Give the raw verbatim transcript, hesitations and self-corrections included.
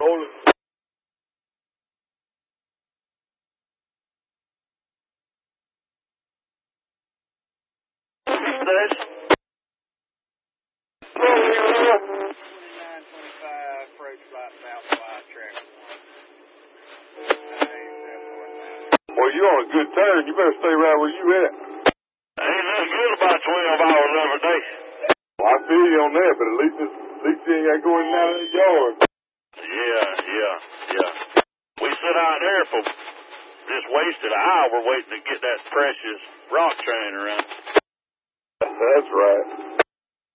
Hold it. This? twenty-nine twenty-five, approach right south wide track one. Well, you're on a good turn. You better stay right where you at. Ain't nothing good about twelve hours every day. Well, I feel you on that, but at least, it's, at least you ain't got to go in and out of the yard. Yeah, yeah, yeah. We sit out there for just wasted an hour waiting to get that precious rock train around. That's right.